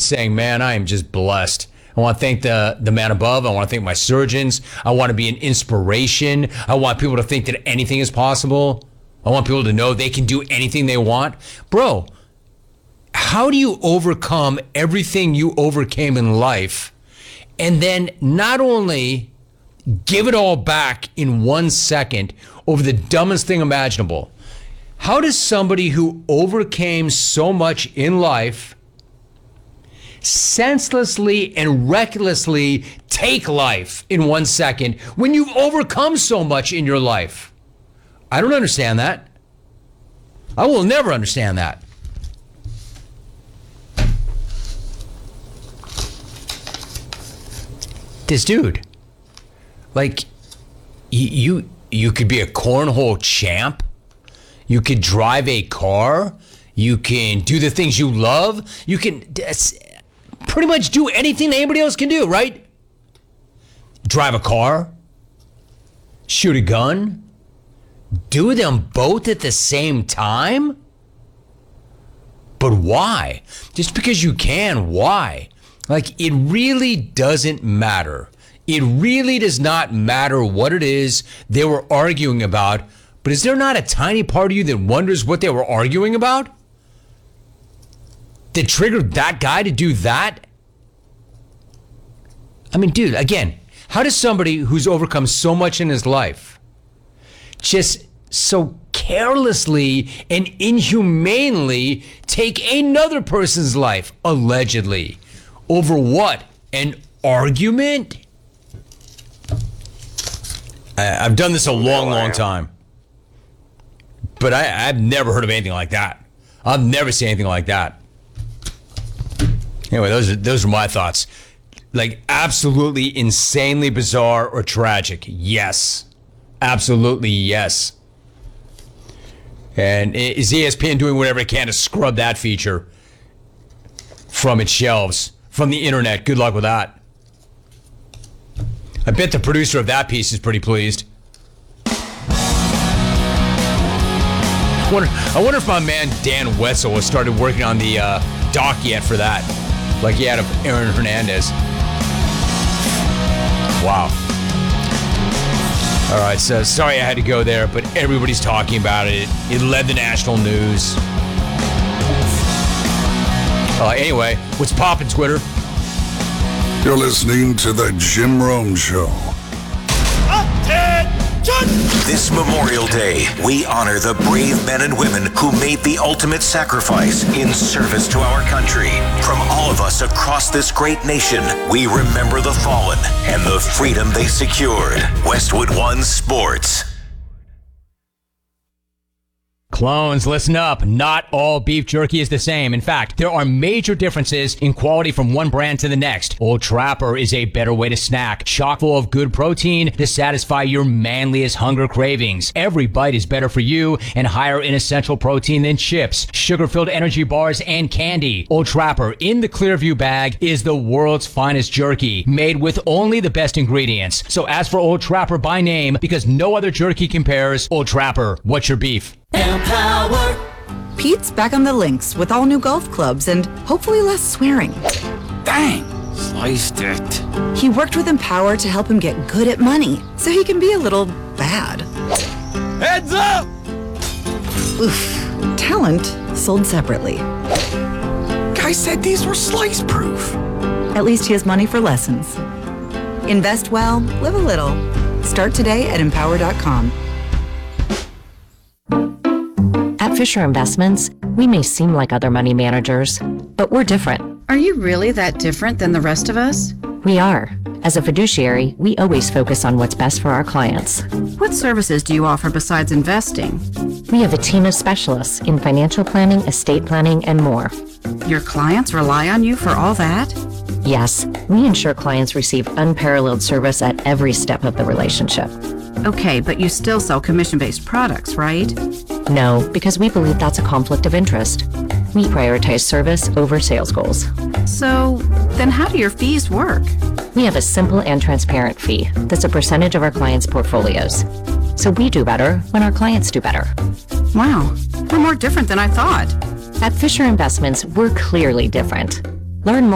saying, man, I am just blessed. I want to thank the man above. I want to thank my surgeons. I want to be an inspiration. I want people to think that anything is possible. I want people to know they can do anything they want. Bro, how do you overcome everything you overcame in life and then not only give it all back in 1 second over the dumbest thing imaginable? How does somebody who overcame so much in life senselessly and recklessly take life in 1 second when you've overcome so much in your life? I don't understand that. I will never understand that. This dude, like, you could be a cornhole champ. You could drive a car. You can do the things you love. You can pretty much do anything that anybody else can do, right? Drive a car. Shoot a gun. Do them both at the same time? But why? Just because you can, why? Like, it really doesn't matter. It really does not matter what it is they were arguing about. But is there not a tiny part of you that wonders what they were arguing about? That triggered that guy to do that? I mean, dude, again, how does somebody who's overcome so much in his life just so carelessly and inhumanely take another person's life, allegedly, over what? An argument? I've done this a long time. But I've never heard of anything like that. I've never seen anything like that. Anyway, those are my thoughts. Like, absolutely insanely bizarre or tragic. Yes. Absolutely yes. And is ESPN doing whatever it can to scrub that feature from its shelves, from the internet? Good luck with that. I bet the producer of that piece is pretty pleased. I wonder if my man Dan Wetzel has started working on the doc yet for that, like he had of Aaron Hernandez. Wow. All right, so sorry I had to go there, but everybody's talking about it. It led the national news. Anyway, what's poppin', Twitter? You're listening to The Jim Rome Show. This Memorial Day, we honor the brave men and women who made the ultimate sacrifice in service to our country. From all of us across this great nation, we remember the fallen and the freedom they secured. Westwood One Sports. Clones, listen up. Not all beef jerky is the same. In fact, there are major differences in quality from one brand to the next. Old Trapper is a better way to snack, chock full of good protein to satisfy your manliest hunger cravings. Every bite is better for you and higher in essential protein than chips, sugar-filled energy bars, and candy. Old Trapper in the Clearview bag is the world's finest jerky, made with only the best ingredients. So ask for Old Trapper by name because no other jerky compares. Old Trapper, what's your beef? Empower. Pete's back on the links with all new golf clubs and hopefully less swearing. Dang, sliced it. He worked with Empower to help him get good at money so he can be a little bad. Heads up! Oof. Talent sold separately. Guy said these were slice proof. At least he has money for lessons. Invest well, live a little. Start today at empower.com. At Fisher Investments, we may seem like other money managers, but we're different. Are you really that different than the rest of us? We are. As a fiduciary, we always focus on what's best for our clients. What services do you offer besides investing? We have a team of specialists in financial planning, estate planning, and more. Your clients rely on you for all that? Yes, we ensure clients receive unparalleled service at every step of the relationship. Okay, but you still sell commission-based products, right? No, because we believe that's a conflict of interest. We prioritize service over sales goals. So, then how do your fees work? We have a simple and transparent fee that's a percentage of our clients' portfolios. So we do better when our clients do better. Wow, we're more different than I thought. At Fisher Investments, we're clearly different. Learn more.